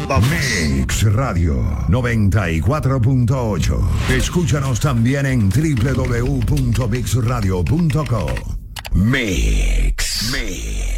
Vamos. Mix Radio 94.8. Escúchanos también en www.mixradio.co. Mix.